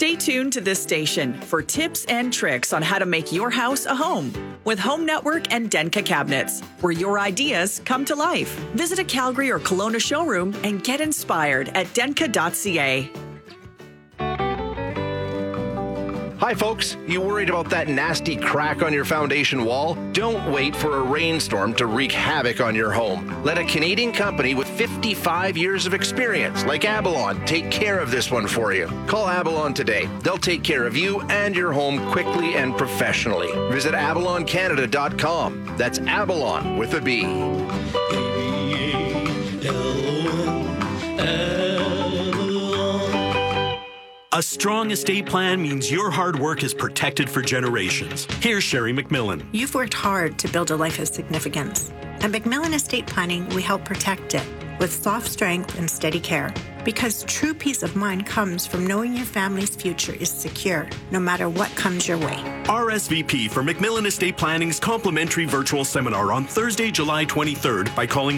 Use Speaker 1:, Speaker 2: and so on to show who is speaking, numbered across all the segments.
Speaker 1: Stay tuned to this station for tips and tricks on how to make your house a home with Home Network and Denka Cabinets, where your ideas come to life. Visit a Calgary or Kelowna showroom and get inspired at denka.ca.
Speaker 2: Hi folks, you worried about that nasty crack on your foundation wall? Don't wait for a rainstorm to wreak havoc on your home. Let a Canadian company with 55 years of experience, like Abalon, take care of this one for you. Call Abalon today. They'll take care of you and your home quickly and professionally. Visit abaloncanada.com. That's Abalon with a B.
Speaker 3: A strong estate plan means your hard work is protected for generations. Here's Sherry McMillan.
Speaker 4: You've worked hard to build a life of significance. At McMillan Estate Planning, we help protect it with soft strength and steady care. Because true peace of mind comes from knowing your family's future is secure, no matter what comes your way.
Speaker 3: RSVP for McMillan Estate Planning's complimentary virtual seminar on Thursday, July 23rd by calling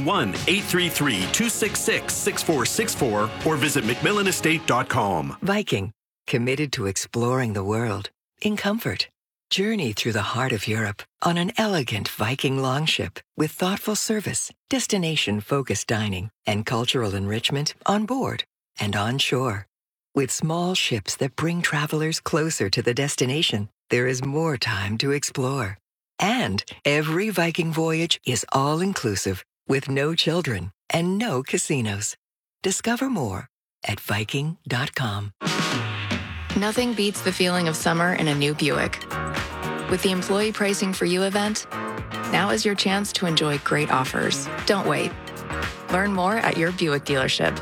Speaker 3: 1-833-266-6464 or visit McMillanestate.com.
Speaker 5: Viking, committed to exploring the world in comfort. Journey through the heart of Europe on an elegant Viking longship with thoughtful service, destination-focused dining, and cultural enrichment on board and on shore. With small ships that bring travelers closer to the destination, there is more time to explore. And every Viking voyage is all-inclusive with no children and no casinos. Discover more at Viking.com.
Speaker 6: Nothing beats the feeling of summer in a new Buick. With the Employee Pricing for You event, now is your chance to enjoy great offers. Don't wait. Learn more at your Buick dealership.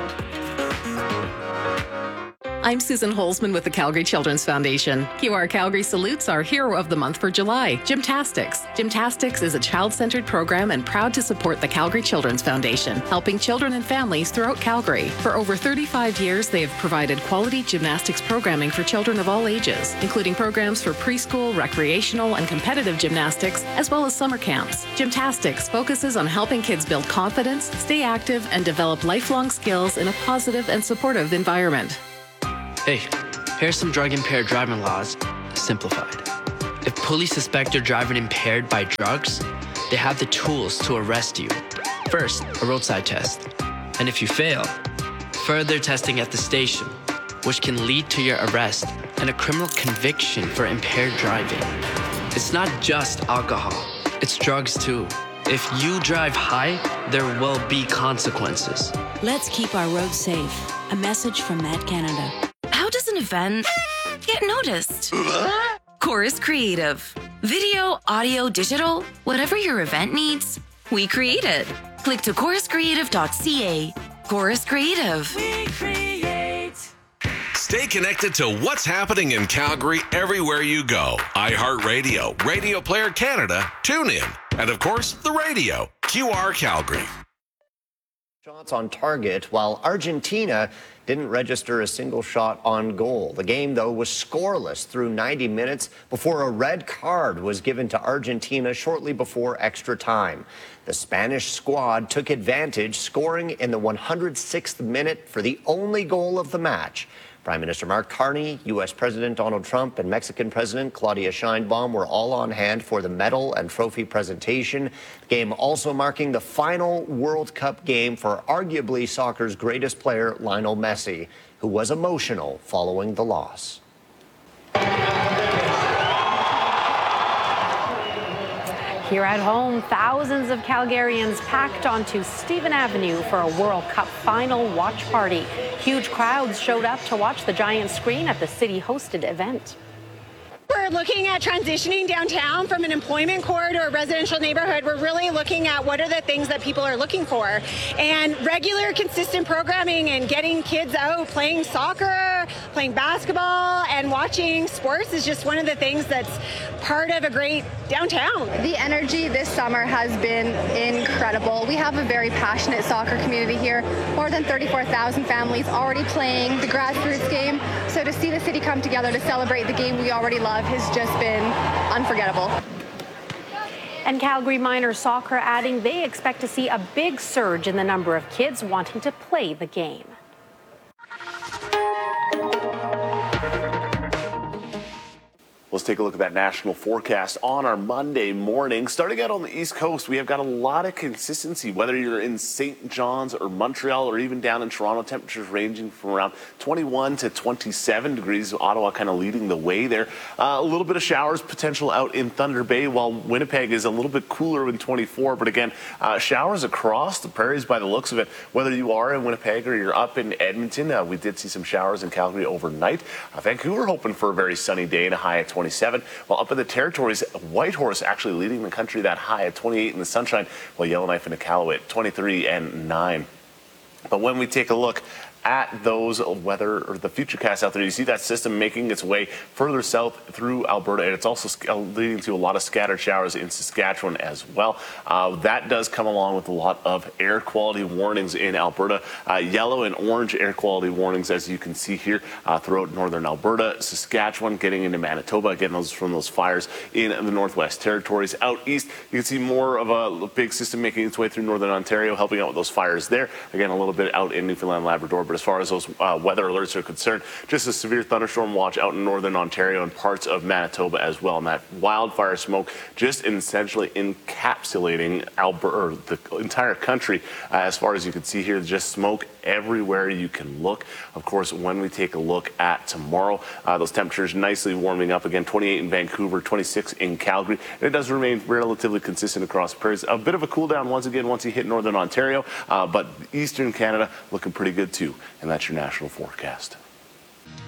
Speaker 7: I'm Susan Holzman with the Calgary Children's Foundation. QR Calgary salutes our hero of the month for July, Gymtastics. Gymtastics is a child-centered program and proud to support the Calgary Children's Foundation, helping children and families throughout Calgary. For over 35 years, they have provided quality gymnastics programming for children of all ages, including programs for preschool, recreational, and competitive gymnastics, as well as summer camps. Gymtastics focuses on helping kids build confidence, stay active, and develop lifelong skills in a positive and supportive environment.
Speaker 8: Hey, here's some drug-impaired driving laws, simplified. If police suspect you're driving impaired by drugs, they have the tools to arrest you. First, a roadside test. And if you fail, further testing at the station, which can lead to your arrest and a criminal conviction for impaired driving. It's not just alcohol, it's drugs too. If you drive high, there will be consequences.
Speaker 9: Let's keep our roads safe. A message from Met Canada.
Speaker 10: How does an event get noticed? Chorus Creative. Video, audio, digital, whatever your event needs, we create it. Click to choruscreative.ca. Chorus Creative.
Speaker 11: We create.
Speaker 12: Stay connected to what's happening in Calgary everywhere you go. iHeartRadio, Radio Player Canada, TuneIn, and of course, the radio, QR Calgary.
Speaker 13: Shots on target, while Argentina didn't register a single shot on goal. The game, though, was scoreless through 90 minutes before a red card was given to Argentina shortly before extra time. The Spanish squad took advantage, scoring in the 106th minute for the only goal of the match. Prime Minister Mark Carney, U.S. President Donald Trump, and Mexican President Claudia Sheinbaum were all on hand for the medal and trophy presentation. The game also marking the final World Cup game for arguably soccer's greatest player, Lionel Messi, who was emotional following the loss.
Speaker 14: Here at home, thousands of Calgarians packed onto Stephen Avenue for a World Cup final watch party. Huge crowds showed up to watch the giant screen at the city-hosted event.
Speaker 15: We're looking at transitioning downtown from an employment core to a residential neighborhood. We're really looking at what are the things that people are looking for. And regular, consistent programming and getting kids out playing soccer, playing basketball, and watching sports is just one of the things that's part of a great downtown.
Speaker 16: The energy this summer has been incredible. We have a very passionate soccer community here. More than 34,000 families already playing the grassroots game. So to see the city come together to celebrate the game we already love has just been unforgettable.
Speaker 14: And Calgary Minor Soccer adding they expect to see a big surge in the number of kids wanting to play the game.
Speaker 11: let's take a look at that national forecast on our Monday morning. Starting out on the East Coast, we have got a lot of consistency, whether you're in St. John's or Montreal or even down in Toronto, temperatures ranging from around 21 to 27 degrees. Ottawa kind of leading the way there. A little bit of showers potential out in Thunder Bay, while Winnipeg is a little bit cooler in 24. But again, showers across the prairies by the looks of it, whether you are in Winnipeg or you're up in Edmonton. We did see some showers in Calgary overnight. Vancouver hoping for a very sunny day and a high at 27. While up in the territories, Whitehorse actually leading the country, that high at 28 in the sunshine, while Yellowknife and Iqaluit at 23 and 9. But when we take a look at those weather or the futurecast out there, you see that system making its way further south through Alberta, and it's also leading to a lot of scattered showers in Saskatchewan as well. That does come along with a lot of air quality warnings in Alberta. Yellow and orange air quality warnings, as you can see here, throughout northern Alberta, Saskatchewan, getting into Manitoba, again, those from those fires in the Northwest Territories. Out east, you can see more of a big system making its way through northern Ontario, helping out with those fires there. Again, a little bit out in Newfoundland, Labrador. But as far as those weather alerts are concerned, just a severe thunderstorm watch out in northern Ontario and parts of Manitoba as well. And that wildfire smoke just essentially encapsulating Alberta, or the entire country. As far as you can see here, just smoke everywhere you can look. Of course, when we take a look at tomorrow, those temperatures nicely warming up again, 28 in Vancouver, 26 in Calgary. And it does remain relatively consistent across the prairies. A bit of a cool down once again once you hit northern Ontario, but eastern Canada looking pretty good too. And that's your national forecast.